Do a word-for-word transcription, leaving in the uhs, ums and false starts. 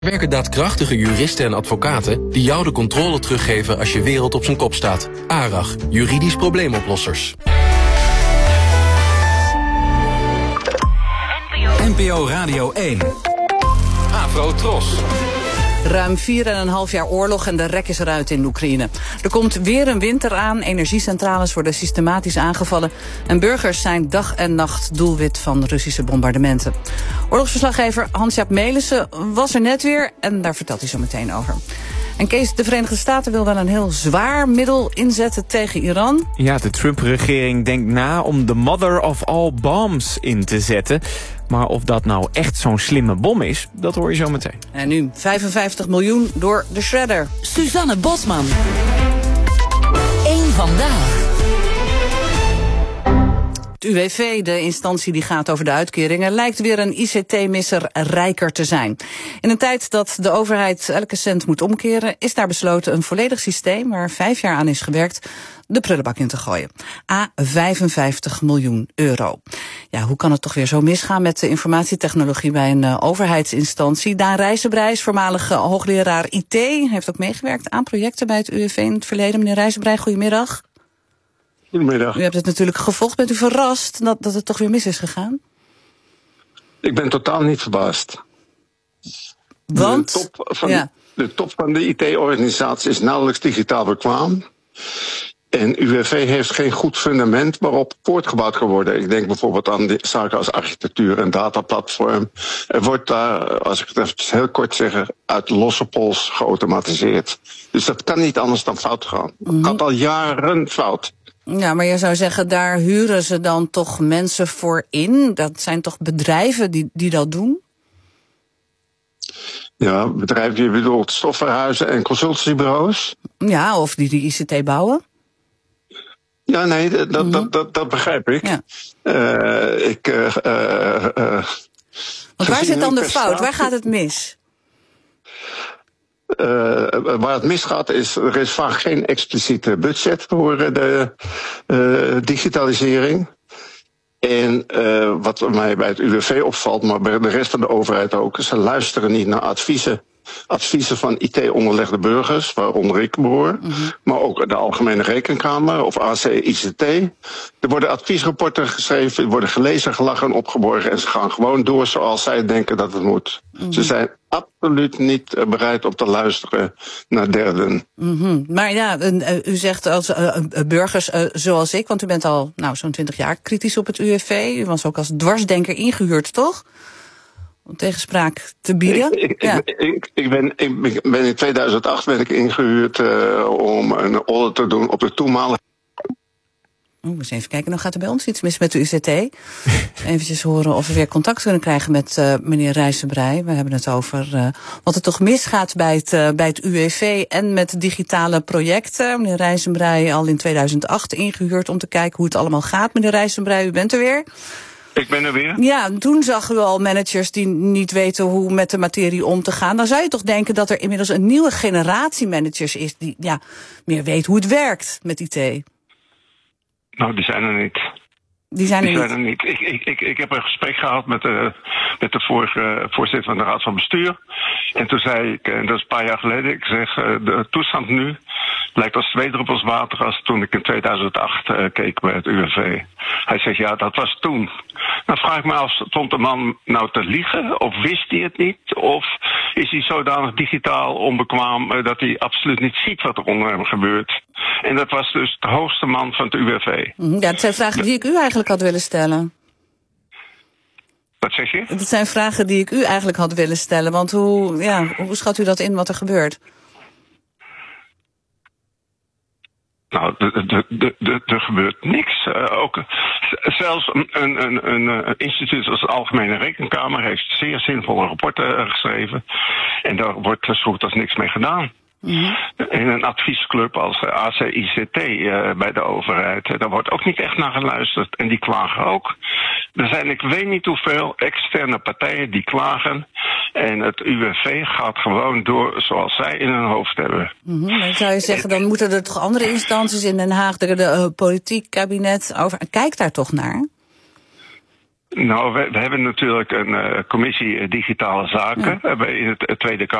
Er werken daadkrachtige juristen en advocaten die jou de controle teruggeven als je wereld op zijn kop staat. ARAG, juridisch probleemoplossers. N P O Radio één. Afro Tros. Ruim vier en een half jaar oorlog en de rek is eruit in Oekraïne. Er komt weer een winter aan, energiecentrales worden systematisch aangevallen en burgers zijn dag en nacht doelwit van Russische bombardementen. Oorlogsverslaggever Hans-Jaap Melissen was er net weer en daar vertelt hij zo meteen over. En Kees, de Verenigde Staten wil wel een heel zwaar middel inzetten tegen Iran. Ja, de Trump-regering denkt na om de mother of all bombs in te zetten. Maar of dat nou echt zo'n slimme bom is, dat hoor je zo meteen. En nu vijfenvijftig miljoen door de shredder. Suzanne Bosman. Eén vandaag. Het U W V, de instantie die gaat over de uitkeringen, lijkt weer een I C T-misser rijker te zijn. In een tijd dat de overheid elke cent moet omkeren, is daar besloten een volledig systeem waar vijf jaar aan is gewerkt de prullenbak in te gooien. A vijfenvijftig miljoen euro. Ja, hoe kan het toch weer zo misgaan met de informatietechnologie bij een uh, overheidsinstantie? Daan Rijzenbreij, voormalige hoogleraar I T, heeft ook meegewerkt aan projecten bij het U W V in het verleden. Meneer Rijzenbreij, goedemiddag. Goedemiddag. U hebt het natuurlijk gevolgd. Bent u verrast dat, dat het toch weer mis is gegaan? Ik ben totaal niet verbaasd. Want? De top van, ja. de, top van de I T-organisatie is nauwelijks digitaal bekwaam. En U W V heeft geen goed fundament waarop voortgebouwd kan worden. Ik denk bijvoorbeeld aan de zaken als architectuur en dataplatform. Er wordt daar, als ik het even heel kort zeg, uit losse pols geautomatiseerd. Dus dat kan niet anders dan fout gaan. Het Mm-hmm. gaat al jaren fout. Ja, maar je zou zeggen, daar huren ze dan toch mensen voor in? Dat zijn toch bedrijven die, die dat doen? Ja, bedrijven, je bedoelt stofverhuizen en consultancybureaus? Ja, of die die I C T bouwen? Ja, nee, dat, Mm-hmm. dat, dat, dat begrijp ik. Ja. Uh, ik uh, uh, uh, Want waar zit dan de fout? Waar gaat het mis? Uh, waar het misgaat is, er is vaak geen expliciete budget voor de uh, digitalisering. En uh, wat mij bij het U W V opvalt, maar bij de rest van de overheid ook, ze luisteren niet naar adviezen. Adviezen van I T-onderlegde burgers, waaronder ik behoor, mm-hmm. maar ook de Algemene Rekenkamer of A C I C T. Er worden adviesrapporten geschreven, er worden gelezen, gelachen en opgeborgen en ze gaan gewoon door zoals zij denken dat het moet. Mm-hmm. Ze zijn absoluut niet uh, bereid om te luisteren naar derden. Mm-hmm. Maar ja, uh, u zegt als uh, burgers uh, zoals ik, want u bent al nou, zo'n twintig jaar kritisch op het U W V. U was ook als dwarsdenker ingehuurd, toch? Om tegenspraak te bieden. Ik, ik, ja. ik, ik, ik, ben, ik ben in tweeduizend acht ben ik ingehuurd uh, om een audit te doen op de toenmalige. Oh, eens even kijken, dan gaat er bij ons iets mis met de U C T. Eventjes horen of we weer contact kunnen krijgen met uh, meneer Rijzenbreij. We hebben het over uh, wat er toch misgaat bij het, uh, bij het U W V en met digitale projecten. Meneer Rijzenbreij al in tweeduizend acht ingehuurd om te kijken hoe het allemaal gaat. Meneer Rijzenbreij, u bent er weer. Ik ben er weer. Ja, toen zagen we al managers die niet weten hoe met de materie om te gaan. Dan zou je toch denken dat er inmiddels een nieuwe generatie managers is die ja, meer weet hoe het werkt met I T. Nou, die zijn er niet. Die zijn er die niet. Zijn er niet. Ik, ik, ik, ik heb een gesprek gehad met de, met de vorige voorzitter van de Raad van Bestuur. En toen zei ik, en dat is een paar jaar geleden, ik zeg, de toestand nu lijkt als twee druppels water als toen ik in tweeduizend acht uh, keek bij het U W V. Hij zegt, ja, dat was toen. Dan vraag ik me af, stond de man nou te liegen? Of wist hij het niet? Of is hij zodanig digitaal onbekwaam uh, dat hij absoluut niet ziet wat er onder hem gebeurt? En dat was dus de hoogste man van het U W V. Ja, dat zijn vragen die ik u eigenlijk had willen stellen. Wat zeg je? Dat zijn vragen die ik u eigenlijk had willen stellen. Want hoe, ja, hoe schat u dat in wat er gebeurt? Nou, er gebeurt niks. Uh, ook, zelfs een, een, een, een instituut als de Algemene Rekenkamer heeft zeer zinvolle rapporten uh, geschreven. En daar wordt zo goed als niks mee gedaan. Mm-hmm. In een adviesclub als A C I C T uh, bij de overheid, uh, daar wordt ook niet echt naar geluisterd. En die klagen ook. Er zijn ik weet niet hoeveel externe partijen die klagen. En het U W V gaat gewoon door zoals zij in hun hoofd hebben. Mm-hmm. Dan zou je zeggen, dan moeten er toch andere instanties in Den Haag, de, de uh, politiek, kabinet, over. Kijk daar toch naar? Nou, we, we hebben natuurlijk een uh, commissie uh, digitale zaken. Ja. Uh, in het uh, Tweede Kamer.